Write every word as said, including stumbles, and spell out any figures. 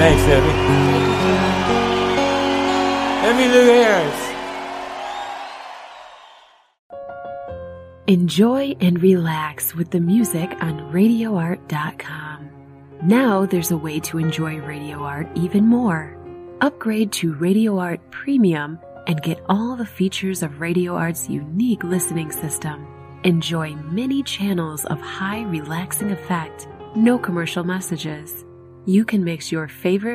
Thanks, Evie. Evie Lou Harris. Enjoy and relax with the music on radio art dot com. Now there's a way to enjoy Radio Art even more. Upgrade to Radio Art Premium and get all the features of Radio Art's unique listening system. Enjoy many channels of high relaxing effect, no commercial messages. You can mix your favorite